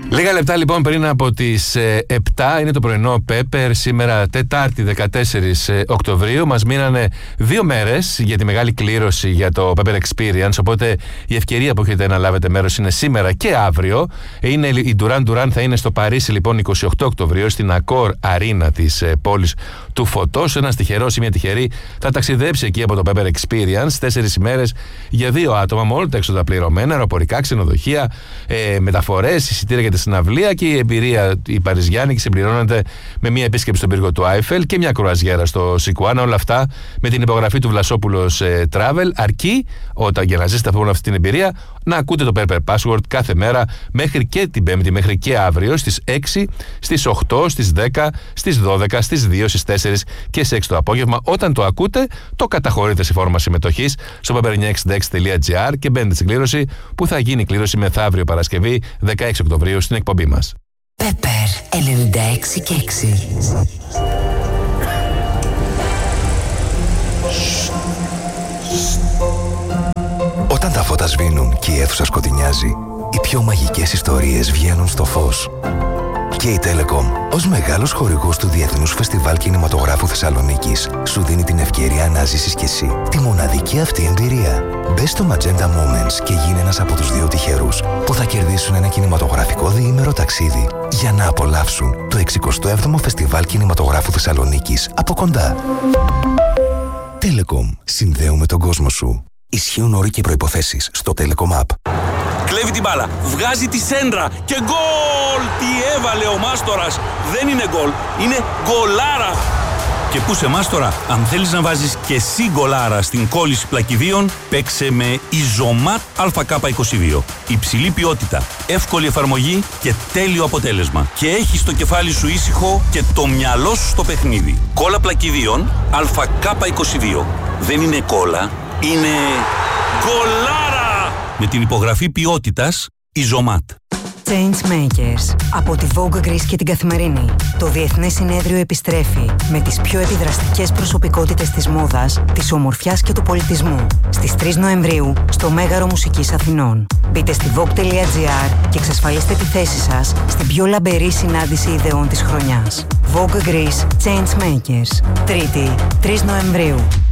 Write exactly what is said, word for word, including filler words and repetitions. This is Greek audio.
Λίγα λεπτά λοιπόν πριν από τις ε, επτά είναι το πρωινό Pepper. Σήμερα Τετάρτη δεκατέσσερις Οκτωβρίου. Μας μείνανε δύο μέρες για τη μεγάλη κλήρωση για το Pepper Experience. Οπότε η ευκαιρία που έχετε να λάβετε μέρος είναι σήμερα και αύριο. Είναι, η Duran Duran θα είναι στο Παρίσι λοιπόν εικοστή ογδόη Οκτωβρίου, στην Accor Arena της ε, πόλης του Φωτός. Ένας τυχερός ή μια τυχερή θα ταξιδέψει εκεί από το Pepper Experience. Τέσσερις ημέρες για δύο άτομα με όλα τα έξοδα πληρωμένα, αεροπορικά, ξενοδοχεία, ε, μεταφορές, εισιτήρια για τη συναυλία, και η εμπειρία η παριζιάνικη συμπληρώνεται με μια επίσκεψη στον πύργο του Άιφελ και μια κρουαζιέρα στο Σικουάνα. Όλα αυτά με την υπογραφή του Βλασόπουλος ε, Travel. Αρκεί όταν για να ζήσετε αυτή την εμπειρία να ακούτε το Pepper Password κάθε μέρα μέχρι και την Πέμπτη, μέχρι και αύριο στις έξι, στις οκτώ, στις δέκα, στις δώδεκα, στις δύο, στις τέσσερις και στις έξι το απόγευμα. Όταν το ακούτε, το καταχωρείτε σε φόρμα συμμετοχής στο πέπερ εννιακόσια εξήντα έξι τελεία τζι άρ και μπαίνετε στην κλήρωση που θα γίνει κλήρωση μεθαύριο Παρασκευή δεκαέξι Οκτωβρίου στην εκπομπή μας. Pepper ενενήντα έξι και έξι. Όταν τα φώτα σβήνουν και η αίθουσα σκοτεινιάζει, οι πιο μαγικές ιστορίες βγαίνουν στο φως. Και η Telecom, ως μεγάλος χορηγός του Διεθνούς Φεστιβάλ Κινηματογράφου Θεσσαλονίκης, σου δίνει την ευκαιρία να ζήσεις κι εσύ τη μοναδική αυτή εμπειρία. Μπες στο Magenta Moments και γίνε ένας από τους δύο τυχερούς που θα κερδίσουν ένα κινηματογραφικό διήμερο ταξίδι για να απολαύσουν το εξηκοστό έβδομο Φεστιβάλ Κινηματογράφου Θεσσαλονίκης από κοντά. Telecom. Συνδέουμε τον κόσμο σου. Ισχύουν όροι και προϋποθέσεις στο Telecom App. Κλέβει την μπάλα, βγάζει τη σέντρα και γκολ! Τι έβαλε ο Μάστορας! Δεν είναι γκολ, είναι γκολάρα! Και πού σε Μάστορα, αν θέλεις να βάζεις και εσύ γκολάρα στην κόλληση πλακιδίων, παίξε με Ιζωμάτ Α Κ είκοσι δύο. Υψηλή ποιότητα, εύκολη εφαρμογή και τέλειο αποτέλεσμα. Και έχεις το κεφάλι σου ήσυχο και το μυαλό σου στο παιχνίδι. Κόλλα πλακιδίων Α Κ είκοσι δύο. Δεν είναι κόλλα, είναι γκολάρα! Με την υπογραφή ποιότητας Ιζωμάτ. Changemakers από τη Vogue Greece και την Καθημερινή. Το Διεθνές Συνέδριο επιστρέφει με τις πιο επιδραστικές προσωπικότητες της μόδας, της ομορφιάς και του πολιτισμού. Στις τρεις Νοεμβρίου στο Μέγαρο Μουσικής Αθηνών. Μπείτε στη vogue τελεία τζι άρ και εξασφαλίστε τη θέση σας στην πιο λαμπερή συνάντηση ιδεών της χρονιάς. Vogue Greece Changemakers. Τρίτη, τρεις Νοεμβρίου.